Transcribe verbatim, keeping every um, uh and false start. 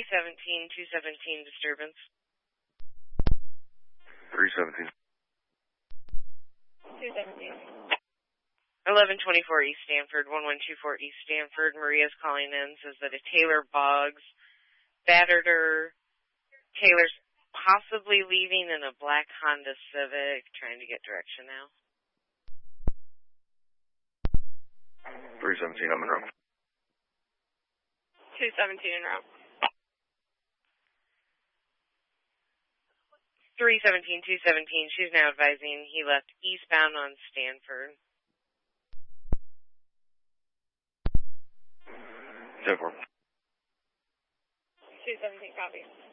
seventeen, two seventeen disturbance. three seventeen. two seventeen. eleven twenty-four East Stanford, one one two four East Stanford. Maria's calling in, says that a Taylor Boggs battered her. Taylor's possibly leaving in a black Honda Civic, trying to get direction now. three seventeen, I'm in route. two seventeen en route. three seventeen, two seventeen, she's now advising he left eastbound on Stanford. ten four. two seventeen, copy.